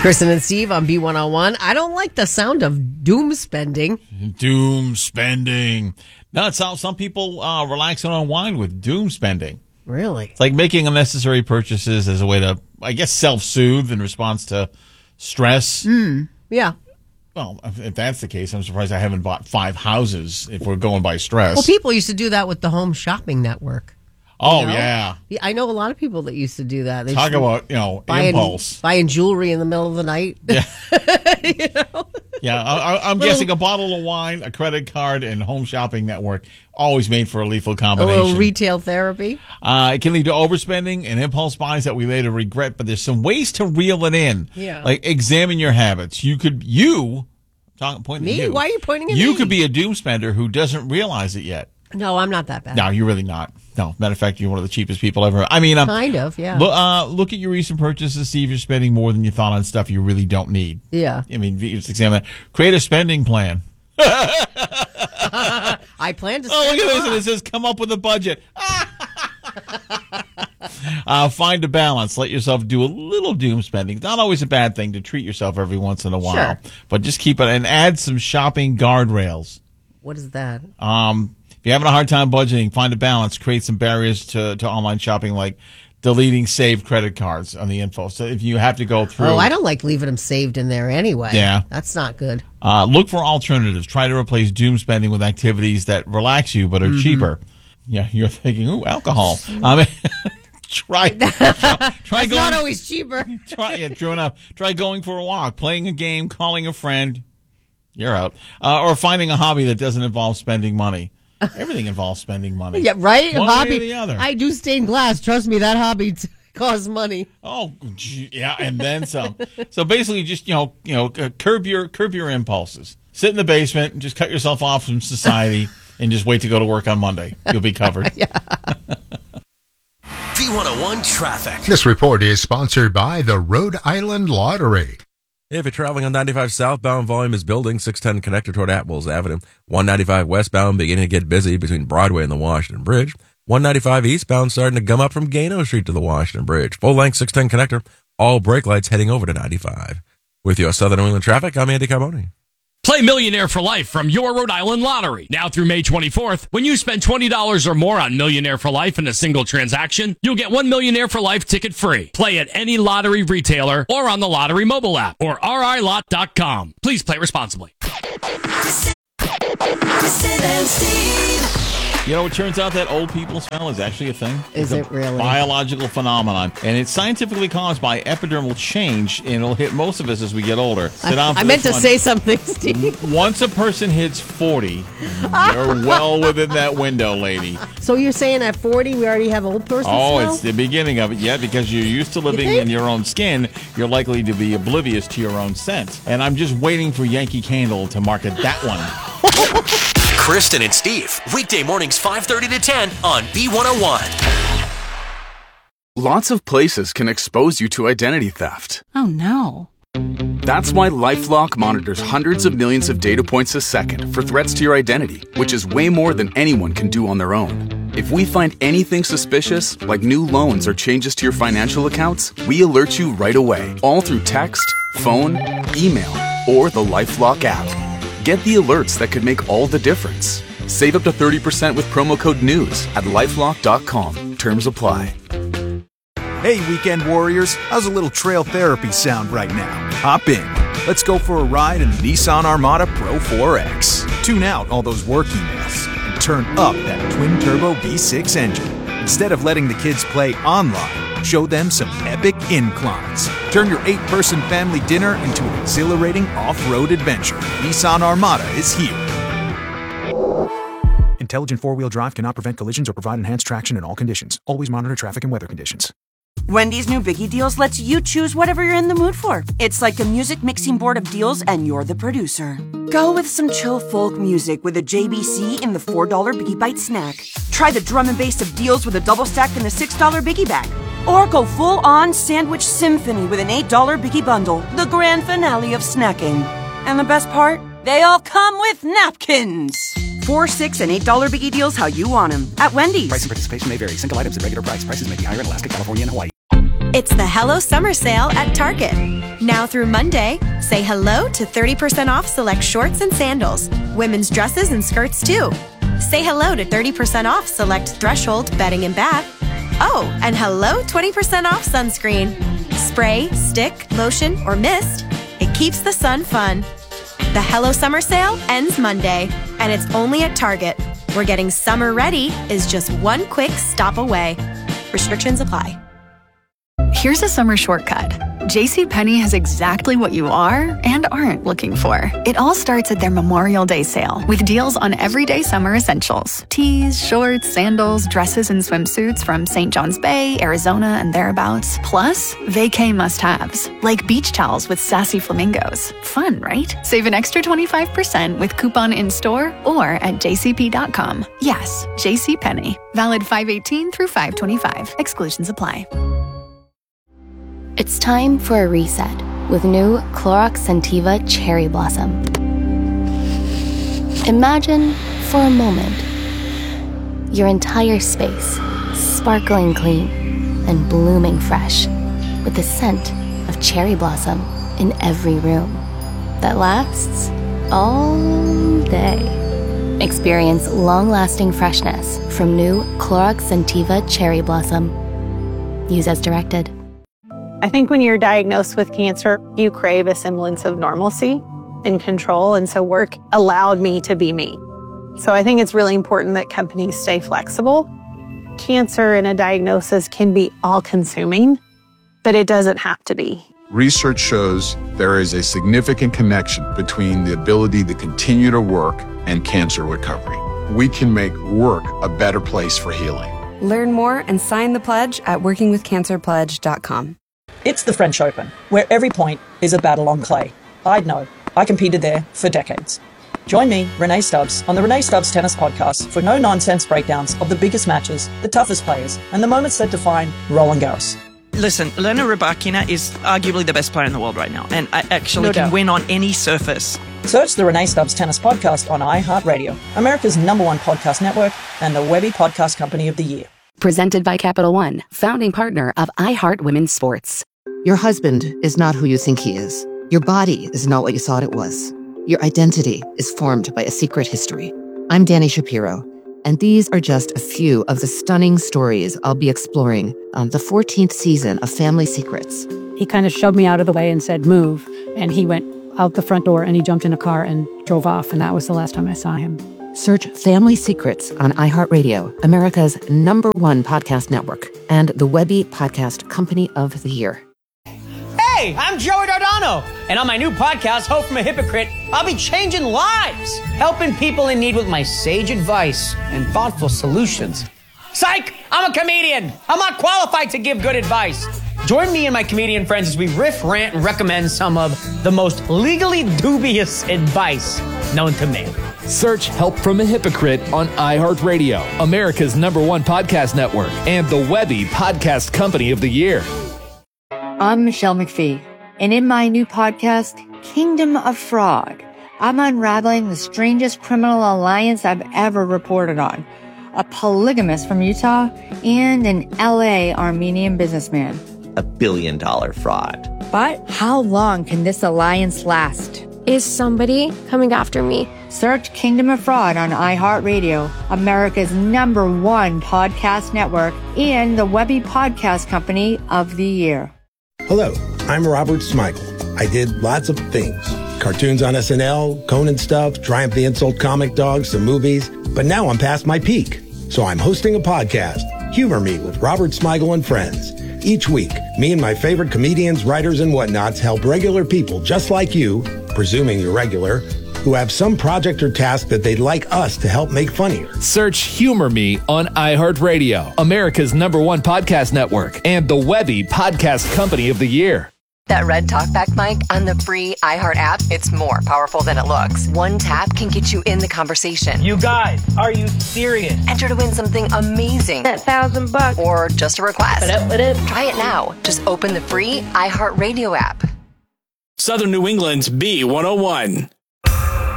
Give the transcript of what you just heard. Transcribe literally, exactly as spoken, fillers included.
Kristen and Steve on B one oh one. I don't like the sound of doom spending. Doom spending. No, it's how some people uh, relax and unwind with doom spending. Really? It's like making unnecessary purchases as a way to, I guess, self-soothe in response to stress. Mm, yeah. Well, if that's the case, I'm surprised I haven't bought five houses if we're going by stress. Well, people used to do that with the Home Shopping Network. Oh, you know? yeah. yeah. I know a lot of people that used to do that. They Talk about, you know, buying, impulse. Buying jewelry in the middle of the night. Yeah. you know? Yeah, I, I'm little, guessing a bottle of wine, a credit card, and Home Shopping Network always made for a lethal A combination. little retail therapy. Uh, it can lead to overspending and impulse buys that we later regret, but there's some ways to reel it in. Yeah. Like, examine your habits. You could, you, talking, pointing Me? at you. Why are you pointing at you me? You could be a doom spender who doesn't realize it yet. No, I'm not that bad. No, you're really not. No, matter of fact, you're one of the cheapest people ever. I mean, um, kind of, yeah. Look, uh, look at your recent purchases, see if you're spending more than you thought on stuff you really don't need. Yeah. I mean, just examine that. Create a spending plan. I plan to spend Oh, look at this. a lot. It says, come up with a budget. uh, find a balance. Let yourself do a little doom spending. It's not always a bad thing to treat yourself every once in a while. Sure. But just keep it and add some shopping guardrails. What is that? Um, if you're having a hard time budgeting, find a balance. Create some barriers to, to online shopping, like deleting saved credit cards on the info. So if you have to go through. Oh, I don't like leaving them saved in there anyway. Yeah. That's not good. Uh, look for alternatives. Try to replace doom spending with activities that relax you but are Mm-hmm. cheaper. Yeah, you're thinking, ooh, alcohol. I mean, try, try, try It's going. not always cheaper. Try, yeah, true enough. Try going for a walk, playing a game, calling a friend. You're out. Uh, or finding a hobby that doesn't involve spending money. Everything involves spending money. Yeah, right? One hobby. way or the other. I do stained glass. Trust me, that hobby t- costs money. Oh, gee, yeah, and then some. So basically, just you know, you know, uh, curb your curb your impulses. Sit in the basement and just cut yourself off from society, and just wait to go to work on Monday. You'll be covered. Yeah. B one oh one Traffic. This report is sponsored by the Rhode Island Lottery. If you're traveling on ninety-five southbound, volume is building. six ten connector toward Atwells Avenue. one ninety-five westbound beginning to get busy between Broadway and the Washington Bridge. one ninety-five eastbound starting to gum up from Gano Street to the Washington Bridge. Full length six ten connector. All brake lights heading over to ninety-five. With your Southern New England traffic, I'm Andy Carboni. Play Millionaire for Life from your Rhode Island Lottery. Now through May twenty-fourth, when you spend twenty dollars or more on Millionaire for Life in a single transaction, you'll get one Millionaire for Life ticket free. Play at any lottery retailer or on the lottery mobile app or r i lot dot com. Please play responsibly. Kristen and Steve. You know, it turns out that old people smell is actually a thing. Is It's it a really? biological phenomenon, and it's scientifically caused by epidermal change, and it'll hit most of us as we get older. Sit down for I meant to this one. say something, Steve. Once a person hits forty, you're well within that window, lady. So you're saying at forty we already have old person Oh, smell? it's the beginning of it yet, because you're used to living think? in your own skin. You're likely to be oblivious to your own scent. And I'm just waiting for Yankee Candle to market that one. Kristen and Steve. Weekday mornings five thirty to ten on B one oh one. Lots of places can expose you to identity theft. Oh, no. That's why LifeLock monitors hundreds of millions of data points a second for threats to your identity, which is way more than anyone can do on their own. If we find anything suspicious, like new loans or changes to your financial accounts, we alert you right away, all through text, phone, email, or the LifeLock app. Get the alerts that could make all the difference. Save up to thirty percent with promo code NEWS at lifelock dot com. Terms apply. Hey, weekend warriors, how's a little trail therapy sound right now? Hop in. Let's go for a ride in the Nissan Armada Pro four X. Tune out all those work emails and turn up that twin-turbo V six engine. Instead of letting the kids play online, show them some epic inclines. Turn your eight-person family dinner into an exhilarating off-road adventure. Nissan Armada is here. Intelligent four-wheel drive cannot prevent collisions or provide enhanced traction in all conditions. Always monitor traffic and weather conditions. Wendy's new Biggie Deals lets you choose whatever you're in the mood for. It's like a music mixing board of deals, and you're the producer. Go with some chill folk music with a J B C in the four dollar Biggie Bite snack. Try the drum and bass of deals with a double stack in the six dollar Biggie Bag. Or go full-on sandwich symphony with an eight dollar Biggie Bundle, the grand finale of snacking. And the best part? They all come with napkins. Four, six, and eight dollar Biggie Deals how you want them. At Wendy's. Price and participation may vary. Single items at regular price. Prices may be higher in Alaska, California, and Hawaii. It's the Hello Summer Sale at Target. Now through Monday, say hello to thirty percent off select shorts and sandals, women's dresses and skirts too. Say hello to thirty percent off select Threshold bedding and bath. Oh, and hello twenty percent off sunscreen. Spray, stick, lotion, or mist, it keeps the sun fun. The Hello Summer Sale ends Monday, and it's only at Target, where getting summer ready is just one quick stop away. Restrictions apply. Here's a summer shortcut. JCPenney has exactly what you are and aren't looking for. It all starts at their Memorial Day sale with deals on everyday summer essentials. Tees, shorts, sandals, dresses, and swimsuits from Saint John's Bay, Arizona, and thereabouts. Plus, vacay must-haves, like beach towels with sassy flamingos. Fun, right? Save an extra twenty-five percent with coupon in-store or at j c p dot com. Yes, JCPenney. Valid five eighteen through five twenty-five. Exclusions apply. It's time for a reset with new Clorox Scentiva Cherry Blossom. Imagine, for a moment, your entire space sparkling clean and blooming fresh with the scent of cherry blossom in every room that lasts all day. Experience long-lasting freshness from new Clorox Scentiva Cherry Blossom. Use as directed. I think when you're diagnosed with cancer, you crave a semblance of normalcy and control. And so work allowed me to be me. So I think it's really important that companies stay flexible. Cancer and a diagnosis can be all-consuming, but it doesn't have to be. Research shows there is a significant connection between the ability to continue to work and cancer recovery. We can make work a better place for healing. Learn more and sign the pledge at working with cancer pledge dot com. It's the French Open, where every point is a battle on clay. I'd know. I competed there for decades. Join me, Renee Stubbs, on the Renee Stubbs Tennis Podcast for no-nonsense breakdowns of the biggest matches, the toughest players, and the moments that define Roland Garros. Listen, Elena Rybakina is arguably the best player in the world right now, and I actually No can doubt. win on any surface. Search the Renee Stubbs Tennis Podcast on iHeartRadio, America's number one podcast network, and the Webby Podcast Company of the Year. Presented by Capital One, founding partner of iHeart Women's Sports. Your husband is not who you think he is. Your body is not what you thought it was. Your identity is formed by a secret history. I'm Danny Shapiro, and these are just a few of the stunning stories I'll be exploring on the fourteenth season of Family Secrets. He kind of shoved me out of the way and said, move. And he went out the front door and he jumped in a car and drove off. And that was the last time I saw him. Search Family Secrets on iHeartRadio, America's number one podcast network, and the Webby Podcast Company of the Year. Hey, I'm Joey Dardano, and on my new podcast, Hope from a Hypocrite, I'll be changing lives, helping people in need with my sage advice and thoughtful solutions. Psych! I'm a comedian. I'm not qualified to give good advice. Join me and my comedian friends as we riff, rant, and recommend some of the most legally dubious advice known to man. Search Help from a Hypocrite on iHeartRadio, America's number one podcast network, and the Webby Podcast Company of the Year. I'm Michelle McPhee, and in my new podcast, Kingdom of Fraud, I'm unraveling the strangest criminal alliance I've ever reported on. A polygamist from Utah and an L A Armenian businessman. A billion dollar fraud. But how long can this alliance last? Is somebody coming after me? Search Kingdom of Fraud on iHeartRadio, America's number one podcast network, and the Webby Podcast Company of the Year. Hello, I'm Robert Smigel. I did lots of things. Cartoons on S N L, Conan stuff, Triumph the Insult comic dogs, some movies. But now I'm past my peak. So I'm hosting a podcast, Humor Me with Robert Smigel and Friends. Each week, me and my favorite comedians, writers, and whatnots help regular people just like you, presuming you're regular, who have some project or task that they'd like us to help make funnier. Search Humor Me on iHeartRadio, America's number one podcast network, and the Webby Podcast Company of the Year. That red talkback mic on the free iHeart app, it's more powerful than it looks. One tap can get you in the conversation. You guys, are you serious? Enter to win something amazing. That thousand bucks. Or just a request. What up, what up? Try it now. Just open the free iHeart Radio app. Southern New England's B one oh one.